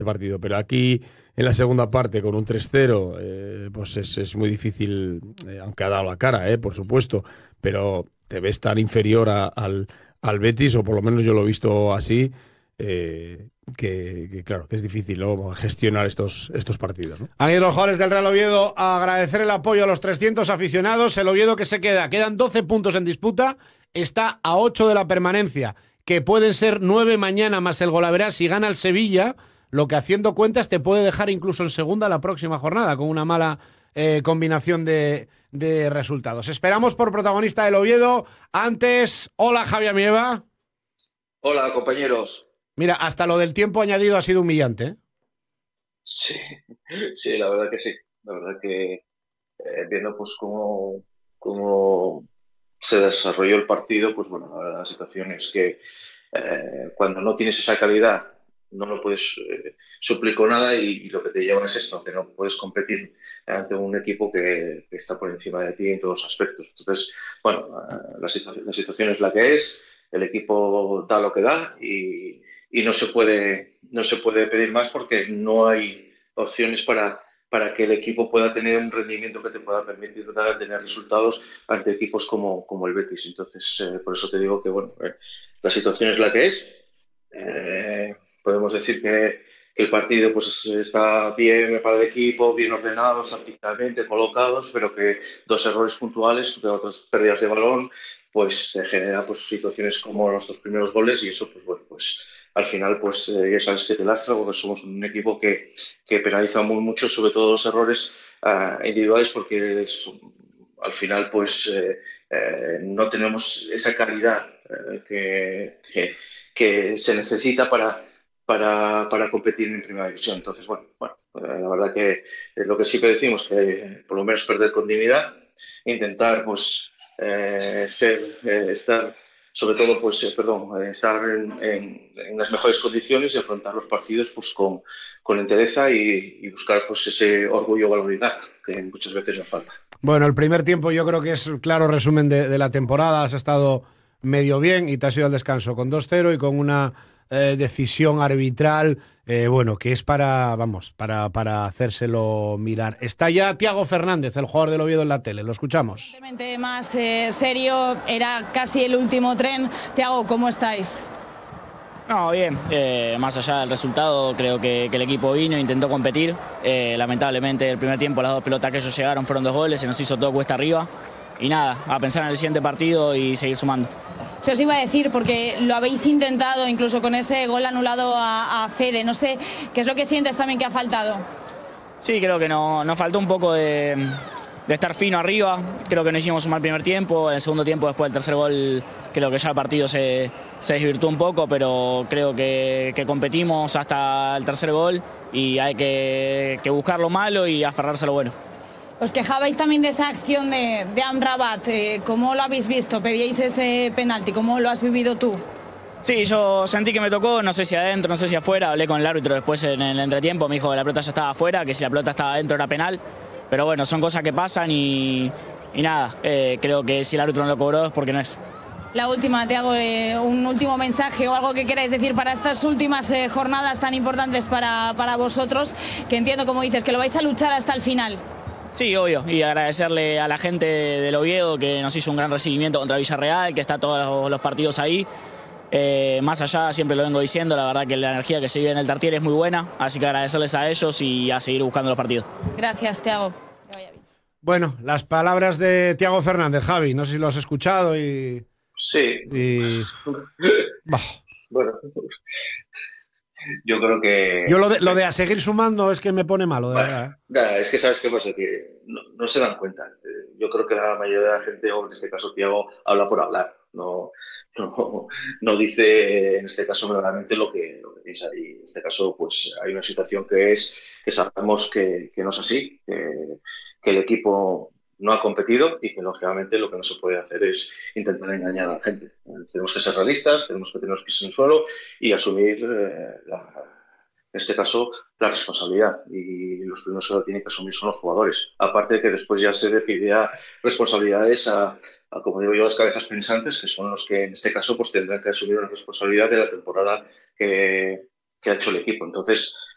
de partido. Pero aquí, en la segunda parte, con un 3-0, pues es muy difícil, aunque ha dado la cara, por supuesto, pero te ves tan inferior al Betis, o por lo menos yo lo he visto así, claro, que es difícil, ¿no?, gestionar estos partidos, ¿no? Han ido los jugadores del Real Oviedo a agradecer el apoyo a los 300 aficionados. El Oviedo que quedan 12 puntos en disputa, está a 8 de la permanencia, que pueden ser 9 mañana más el golaveras si gana el Sevilla, lo que, haciendo cuentas, te puede dejar incluso en segunda la próxima jornada, con una mala combinación de resultados. Esperamos por protagonista del Oviedo. Antes, hola Javi Amieva. Hola, compañeros. Mira, hasta lo del tiempo añadido ha sido humillante, ¿eh? Sí, sí, la verdad que sí. La verdad que viendo pues cómo se desarrolló el partido, pues bueno, la verdad, la situación es que cuando no tienes esa calidad no lo puedes suplir con nada y lo que te lleva es esto, que no puedes competir ante un equipo que está por encima de ti en todos los aspectos. Entonces, bueno, la situación es la que es, el equipo da lo que da y no se puede pedir más porque no hay opciones para que el equipo pueda tener un rendimiento que te pueda permitir tener resultados ante equipos como el Betis. Entonces, por eso te digo que bueno, la situación es la que es. Podemos decir que el partido pues está bien para el equipo, bien ordenados, tácticamente colocados, pero que dos errores puntuales, otras pérdidas de balón, pues genera pues situaciones como los dos primeros goles y eso pues bueno, pues al final pues ya sabes que te lastra porque somos un equipo que penaliza mucho, sobre todo los errores individuales, porque al final pues no tenemos esa calidad que se necesita para competir en primera división. Entonces, bueno, la verdad que lo que siempre decimos, que por lo menos perder con dignidad, intentar pues estar sobre todo estar en las mejores condiciones y afrontar los partidos pues con entereza y buscar pues ese orgullo valoridad que muchas veces nos falta. Bueno, el primer tiempo yo creo que es claro resumen de la temporada. Has estado medio bien y te has ido al descanso con 2-0 y con una decisión arbitral, bueno, que es para hacérselo mirar. Está ya Thiago Fernández, el jugador del Oviedo, en la tele. Lo escuchamos. Evidentemente más serio, era casi el último tren. Thiago, ¿cómo estáis? No, bien, más allá del resultado, creo que el equipo vino, intentó competir. Lamentablemente, el primer tiempo, las dos pelotas que ellos llegaron fueron 2 goles, se nos hizo todo cuesta arriba. Y nada, a pensar en el siguiente partido y seguir sumando. Se os iba a decir, porque lo habéis intentado, incluso con ese gol anulado a Fede. No sé, ¿qué es lo que sientes también que ha faltado? Sí, creo que nos faltó un poco de estar fino arriba. Creo que no hicimos un mal primer tiempo. En el segundo tiempo, después del tercer gol, creo que ya el partido se desvirtuó un poco, pero creo que competimos hasta el tercer gol y hay que buscar lo malo y aferrarse a lo bueno. Os quejabais también de esa acción de Amrabat. ¿Cómo lo habéis visto? ¿Pedíais ese penalti? ¿Cómo lo has vivido tú? Sí, yo sentí que me tocó, no sé si adentro, no sé si afuera. Hablé con el árbitro después en el entretiempo, me dijo que la pelota ya estaba afuera, que si la pelota estaba adentro era penal. Pero bueno, son cosas que pasan y nada, creo que si el árbitro no lo cobró es porque no es. La última, Thiago, un último mensaje o algo que queráis decir para estas últimas jornadas tan importantes para vosotros, que entiendo, como dices, que lo vais a luchar hasta el final. Sí, obvio, y agradecerle a la gente del Oviedo que nos hizo un gran recibimiento contra Villarreal, que está todos los partidos ahí. Más allá, siempre lo vengo diciendo, la verdad que la energía que se vive en el Tartiere es muy buena, así que agradecerles a ellos y a seguir buscando los partidos. Gracias, Thiago. Que vaya bien. Bueno, las palabras de Thiago Fernández, Javi, no sé si lo has escuchado y... Sí. Bah. Bueno, yo creo que... Yo lo de a seguir sumando es que me pone malo, de verdad. Nada, es que sabes qué pasa, que no se dan cuenta. Yo creo que la mayoría de la gente, o en este caso Thiago, habla por hablar. No dice, en este caso, verdaderamente lo que piensa. Y en este caso, pues hay una situación que sabemos que no es así, que el equipo no ha competido y que, lógicamente, lo que no se puede hacer es intentar engañar a la gente. Tenemos que ser realistas, tenemos que tener los pies en el suelo y asumir en este caso, la responsabilidad. Y los primeros que lo tienen que asumir son los jugadores. Aparte de que después ya se le pide responsabilidades como digo yo, las cabezas pensantes, que son los que en este caso pues tendrán que asumir una responsabilidad de la temporada que ha hecho el equipo. Entonces,